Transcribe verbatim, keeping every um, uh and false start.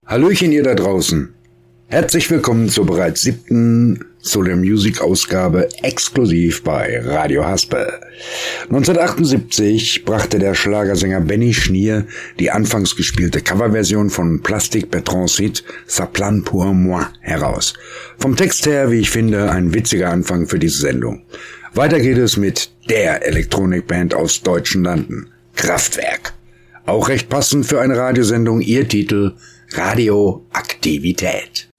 Hallöchen ihr da draußen. Herzlich willkommen zur bereits siebten Solar Music Ausgabe exklusiv bei Radio Haspel. neunzehnhundertachtundsiebzig brachte der Schlagersänger Benny Schnier die anfangs gespielte Coverversion von Plastic Bertrands Hit Ça plane pour moi heraus. Vom Text her, wie ich finde, ein witziger Anfang für diese Sendung. Weiter geht es mit der Elektronikband aus deutschen Landen, Kraftwerk. Auch recht passend für eine Radiosendung ihr Titel Radioaktivität.